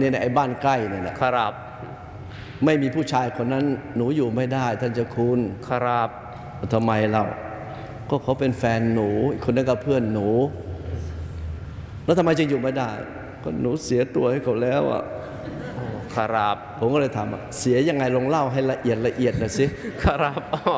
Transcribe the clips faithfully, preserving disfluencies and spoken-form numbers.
เนี่ยไอ้บ้านใกล้เนี่ยแหละครับไม่มีผู้ชายคนนั้นหนูอยู่ไม่ได้ท่านเจ้าคุณครับทำไมเราก็เขาเป็นแฟนหนูคนนั้นก็เพื่อนหนูแล้วทำไมจึงอยู่ไม่ได้ก็หนูเสียตัวให้เขาแล้วอ่ะครับผมก็เลยถามเสียยังไงลองเล่าให้ละเอียดละเอียดหน่อยสิครับ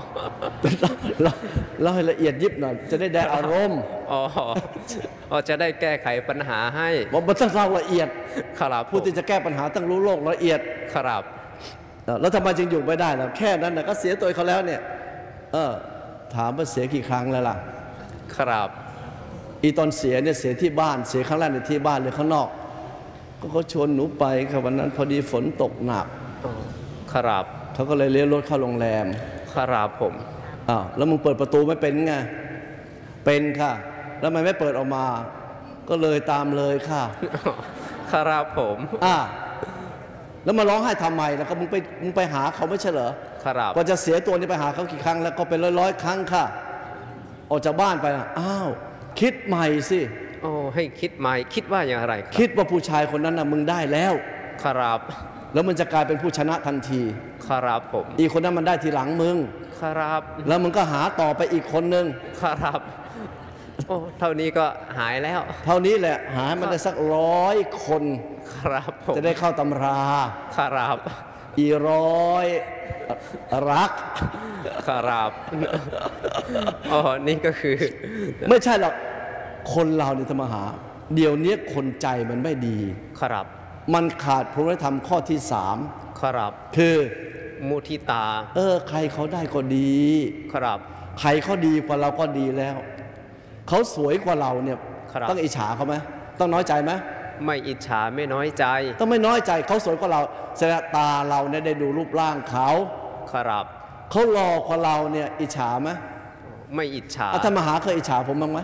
เล่าให้ละเอียดยิบหน่อยจะได้ได้อารมณ์อ๋อจะได้แก้ไขปัญหาให้ว่ามันต้องเล่าละเอียดครับผู้ที่จะแก้ปัญหาต้องรู้โลกละเอียดครับแล้วทำไมจึงอยู่ไม่ได้ล่ะแค่นั้นนะก็เสียตัวเขาแล้วเนี่ยเออถามว่าเสียกี่ครั้งแล้วล่ะครับอีตอนเสียเนี่ยเสียที่บ้านเสียครั้งแรกในที่บ้านหรือข้างนอกก็เขาชวนหนูไปครับวันนั้นพอดีฝนตกหนักครับเขาก็เลยเลี้ยวรถเข้าโรงแรมครับผมอ้าวแล้วมึงเปิดประตูไม่เป็นไงเป็นค่ะแล้วทำไมไม่เปิดออกมาก็เลยตามเลยค่ะครับผมอ่าแล้วมาร้องไห้ทำไมแล้วก็มึงไปมึงไปหาเขาไม่ใช่เหรอครับก็จะเสียตัวนี้ไปหาเขากี่ครั้งแล้วก็เป็นร้อยร้อยครั้งค่ะออกจากบ้านไปนะอ้าวคิดใหม่สิโอ้ให้คิดใหม่คิดว่าอย่างไรคิดว่าผู้ชายคนนั้นน่ะมึงได้แล้วครับแล้วมันจะกลายเป็นผู้ชนะทันทีครับผมอีกคนนั้นมันได้ทีหลังมึงครับแล้วมึงก็หาต่อไปอีกคนนึงครับโอ้เท่านี้ก็หายแล้วเท่านี้แหละหามันได้สักร้อยคนครับผมจะได้เข้าตำราครับอีร้อยรักครับอ๋อนี่ก็คือไม่ใช่หรอกคนเราเนี่ยธรรมหาเดี๋ยวนี้คนใจมันไม่ดีครับมันขาดพรหมธรรมข้อที่สามครับคือมุทิตาเออใครเขาได้ก็ดีครับใครเขาดีกว่าเราก็ดีแล้วเขาสวยกว่าเราเนี่ยต้องอิจฉาเขาไหมต้องน้อยใจไหมไม่อิจฉาไม่น้อยใจต้องไม่น้อยใจเขาสวยกว่าเราแสดงตาเราเนี่ยได้ดูรูปร่างเขาครับเขาหล่อกว่าเราเนี่ยอิจฉาไหมไม่อิจฉาท่านมหาเคยอิจฉาผมบ้างไหม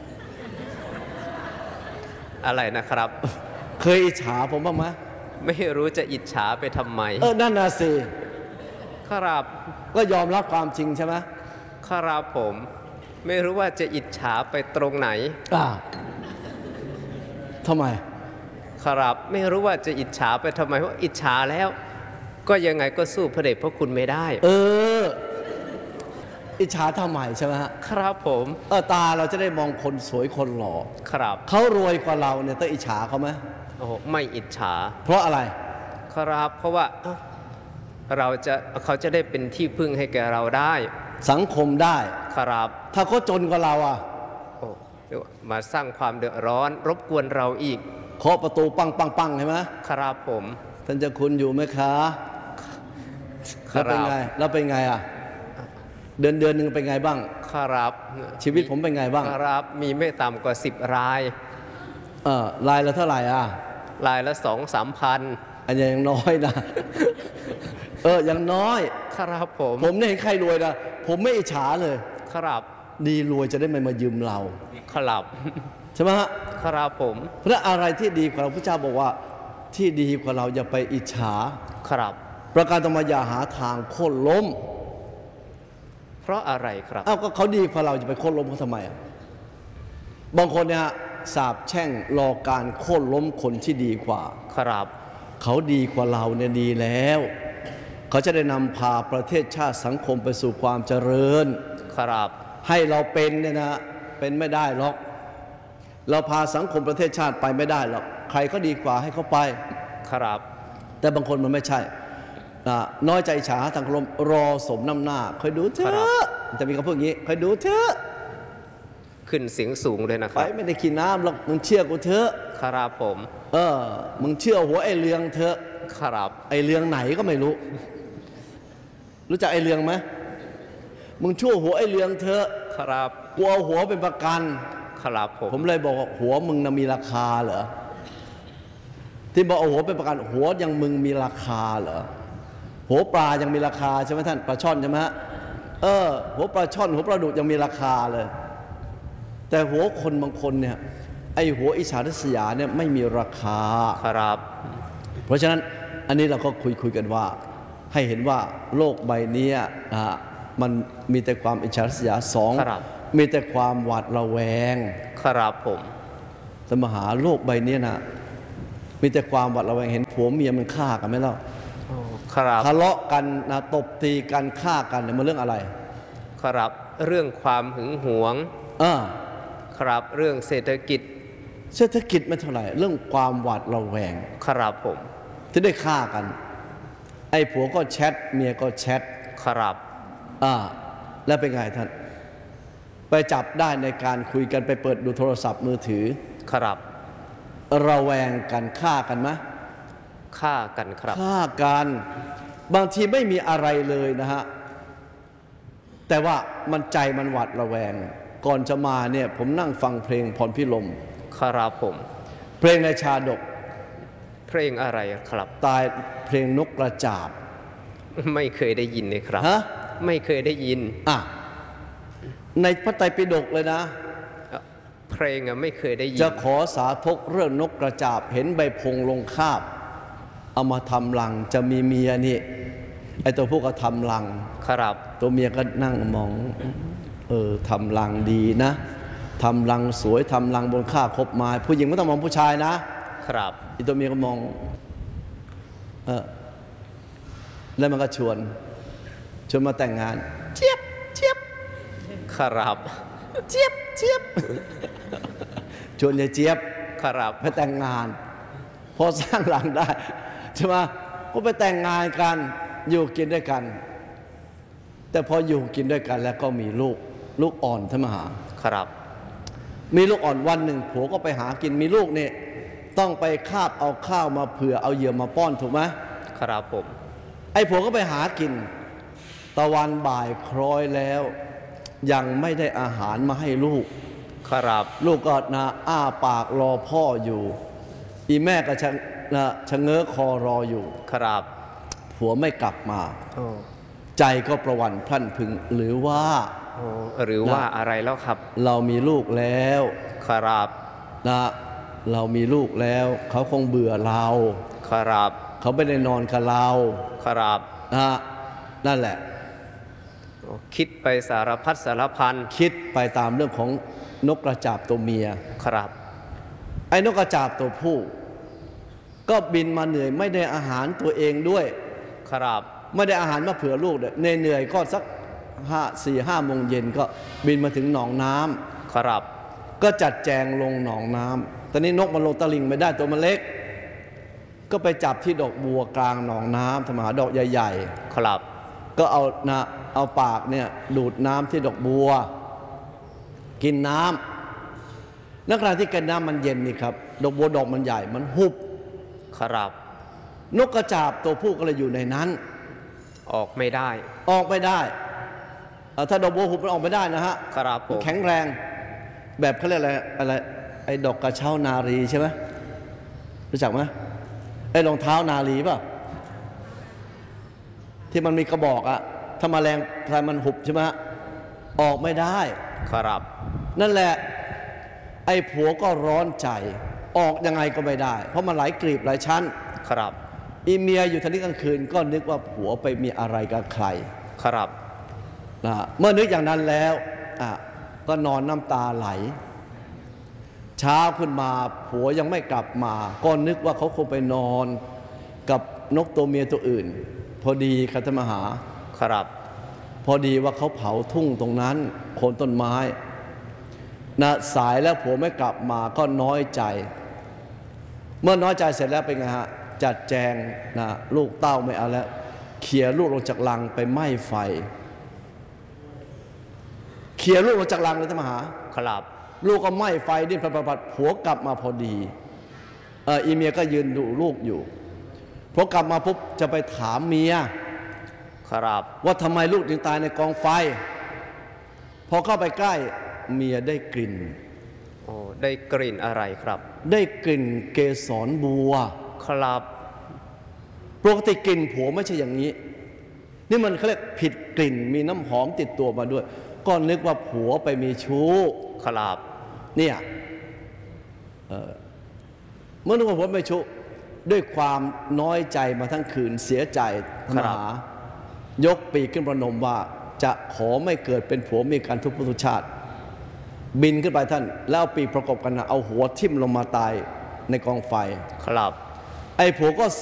อะไรนะครับเคยอิจฉาผมบ้างไหมไม่รู้จะอิจฉาไปทำไมเออนั่นน่ะสิครับก็ยอมรับความจริงใช่ไหมครับผมไม่รู้ว่าจะอิจฉาไปตรงไหนอ่าทำไมครับไม่รู้ว่าจะอิจฉาไปทำไมเพราะอิจฉาแล้วก็ยังไงก็สู้พระเดชพระคุณไม่ได้เอออิจฉาทำไมใช่ไหมฮะครับผมเออตาเราจะได้มองคนสวยคนหล่อครับเขารวยกว่าเราเนี่ยต้องอิจฉาเขาไหมโอ้ไม่อิจฉาเพราะอะไรครับเพราะว่าเราจะเขาจะได้เป็นที่พึ่งให้แก่เราได้สังคมได้ครับถ้าเขาจนกว่าเราอ่ะโอ้มาสร้างความเดือดร้อนรบกวนเราอีกเคาะประตูปังปังปังใช่ไหมครับผมท่านเจ้าคุณอยู่ไหมคะแล้วเป็นไงแล้วเป็นไงอ่ะเดือนเดือนหนึ่งเป็นไงบ้างครับชีวิตผมเป็นไงบ้างครับมีไม่ต่ำกว่าสิบรายเออรายละเท่าไหร่อ่ะรายละสองสามพันอันนี้ยังน้อยนะเออยังน้อยครับผมผมเนี่ยเห็นใครรวยนะผมไม่อิจฉาเลยครับดีรวยจะได้ไม่มายืมเราครับใช่ไหมฮะครับผมเพราะอะไรที่ดีกว่าเราพระเจ้าบอกว่าที่ดีกว่าเราอย่าไปอิจฉาครับประการต่อมาอย่าหาทางโค่นล้มเพราะอะไรครับอ้าวก็เขาดีกว่าเราจะไปโค่นล้มเขาทำไมอ่ะบางคนเนี่ยสาบแช่งรอการโค่นล้มคนที่ดีกว่าครับเขาดีกว่าเราเนี่ยดีแล้วเขาจะได้นำพาประเทศชาติสังคมไปสู่ความเจริญครับให้เราเป็นเนี่ยนะเป็นไม่ได้หรอกเราพาสังคมประเทศชาติไปไม่ได้หรอกใครก็ดีกว่าให้เขาไปครับแต่บางคนมันไม่ใช่น้อยใจฉาทางลมรอสมน้ำหน้าคอยดูเถอะจะมีคำพูดอย่างนี้คอยดูเถอะขึ้นเสียงสูงเลยนะครับไปไม่ได้กินน้ำหรอกมึงเชื่อกูเถอะครับผมเออมึงเชื่อหัวไอ้เรืองเถอะครับไอ้เรืองไหนก็ไม่รู้รู้จักไอ้เรืองไหมมึงชั่วหัวไอ้เรืองเถอะครับกูเอาหัวเป็นประกันครับผมผมเลยบอกว่าหัวมึงน่ะมีราคาเหรอที่บอกเอาหัวเป็นประกันหัวยังมึงมีราคาเหรอหัวปลายังมีราคาใช่ไหมท่านปลาช่อนใช่ไหมฮะเออหัวปลาช่อนหัวปลาดุกยังมีราคาเลยแต่หัวคนบางคนเนี่ยไอหัวอิจฉาริษยาเนี่ยไม่มีราคาครับเพราะฉะนั้นอันนี้เราก็คุยคุยกันว่าให้เห็นว่าโลกใบนี้นะมันมีแต่ความอิจฉาริษยาสองมีแต่ความหวาดระแวงครับผมสมหาโลกใบนี้นะมีแต่ความหวาดระแวงเห็นผัวเมียมันฆ่ากันไหมเล่าโอ้ครับทะเลาะกันนะตบตีกันฆ่ากันเนี่ยมันเรื่องอะไรครับเรื่องความหึงหวงเออครับเรื่องเศรษฐกิจเศรษฐกิจไม่เท่าไหร่เรื่องความหวาดระแวงครับผมที่ได้ฆ่ากัน ไอ้ผัวก็แชทเมียก็แชทครับอ่าแล้วเป็นไงท่านไปจับได้ในการคุยกันไปเปิดดูโทรศัพท์มือถือครับระแวงกันฆ่ากันไหมฆ่ากันครับฆ่ากันบางทีไม่มีอะไรเลยนะฮะแต่ว่ามันใจมันหวาดระแวงก่อนจะมาเนี่ยผมนั่งฟังเพลงพรพิรมครับผมเพลงในชาดกเพลงอะไรครับตายเพลงนกกระจาบไม่เคยได้ยินเลยครับฮะไม่เคยได้ยินอ่ะในพระไตรปิฎกเลยนะเพลงอะไม่เคยได้ยินจะขอสาธกเรื่องนกกระจาบเห็นใบพงลงคาบเอามาทำรังจะมีเมียนี่ไอตัวพวกก็ทำรังครับตัวเมียก็นั่งมองเออทำรังดีนะทำรังสวยทำรังบนคาบคบไม้ผู้หญิงไม่ต้องมองผู้ชายนะครับอีตัวเมียก็มองเออแล้วมันก็ชวนชวนมาแต่งงานเจี๊ยบเจี๊ยบครับเจี๊ยบเจี๊ยบชวนยายเจี๊ยบครับไปแต่งงานพอสร้างหลังได้ใช่ไหมก็ไปแต่งงานกันอยู่กินด้วยกัน แต่พออยู่กินด้วยกันแล้วก็มีลูกลูกอ่อนท่านมหาครับมีลูกอ่อนวันหนึ่งผัวก็ไปหากินมีลูกเนี่ยต้องไปคาบเอาข้าวมาเผื่อเอาเหยื่อมาป้อนถูกไหมครับผมไอ้ผัวก็ไปหากินตะวันบ่ายคล้อยแล้ว ยังไม่ได้อาหารมาให้ลูกครับลูกก็นะอ้าปากรอพ่ออยู่ อีแม่ก็ชะนะชะเง้อคอรออยู่ครับผัวไม่กลับมาโอ้ใจก็ประวันพลั่นพรึงหรือว่าโอ้หรือว่าอะไรแล้วครับเรามีลูกแล้วครับนะเรามีลูกแล้ว เขาคงเบื่อเราครับเขาไม่ได้นอนกับเราครับนะนั่นแหละโอ้คิดไปสารพัดสารพันคิดไปตามเรื่องของนกกระจาบตัวเมียครับไอ้นกกระจาบตัวผู้ ก็บินมาเหนื่อยไม่ได้อาหารตัวเองด้วยครับไม่ได้อาหารมาเผื่อลูกเนี่ยเหนื่อยก็สักห้าสี่ห้าโมงเย็นก็บินมาถึงหนองน้ำครับก็จัดแจงลงหนองน้ำตอนนี้นกมันลงตะลิงไม่ได้ตัวมันเล็ก ก็ไปจับที่ดอกบัวกลางหนองน้ำธรรมหาดอกใหญ่ครับๆก็เอานะเอาปากเนี่ยดูดน้ำที่ดอกบัว กินน้ำนักขณะที่กินน้ำมันเย็นนี่ครับดอกบัวดอกมันใหญ่มันหุบครับนกกระจาบตัวผู้ก็เลยอยู่ในนั้นออกไม่ได้ออกไม่ได้เอ่อถ้าดอกบัวหุบมันออกไม่ได้นะฮะครับผมแข็งแรงแบบเขาเรียกอะไรอะไรไอ้ดอกกระเช้านารีใช่ไหมรู้จักไหมไอ้รองเท้านารีป่ะที่มันมีกระบอกอะถ้ามาแรงถ้ามันหุบใช่ไหมฮะออกไม่ได้ครับนั่นแหละไอ้ผัวก็ร้อนใจ ออกยังไงก็ไม่ได้ เพราะมันหลายกลีบหลายชั้นครับอีเมียอยู่ทันทีกลางคืนก็นึกว่าผัวไปมีอะไรกับใครครับนะเมื่อนึกอย่างนั้นแล้วอ่ะก็นอนน้ำตาไหล เช้าขึ้นมาผัวยังไม่กลับมา ก็นึกว่าเขาคงไปนอนกับนกตัวเมียตัวอื่น พอดีคัตมหาครับพอดีว่าเขาเผาทุ่งตรงนั้นโคนต้นไม้นะสายแล้วผัวไม่กลับมาก็น้อยใจ เมื่อน้อยใจเสร็จแล้วเป็นไงฮะจัดแจงนะลูกเต้าไม่เอาแล้วเขี่ยลูกลงจากลังไปไหม้ไฟเขี่ยลูกลงจากลังเลยท่านมหาครับลูกก็ไหม้ไฟดิ้นพัดๆผัวกลับมาพอดีเอออีเมียก็ยืนดูลูกอยู่พอกลับมาปุ๊บจะไปถามเมียครับว่าทำไมลูกถึงตายในกองไฟ พอเข้าไปใกล้เมียได้กลิ่นโอ้ได้กลิ่นอะไรครับได้กลิ่นเกสรบัวครับปกติกลิ่นผัวไม่ใช่อย่างนี้ นี่มันเขาเรียกผิดกลิ่นมีน้ำหอมติดตัวมาด้วย ก็นึกว่าผัวไปมีชู้ครับเนี่ยเอ่อเมื่อนึกว่าผัวไปมีชู้ด้วยความน้อยใจมาทั้งคืนเสียใจธนายกปีกขึ้นประนมว่าจะขอไม่เกิดเป็นผัวเมียกันทุกพุทธชาติ บินขึ้นไปท่านแล้วเอาปีกประกบกันนะเอาหัวทิ่มลงมาตายในกองไฟครับไอ้ผัวก็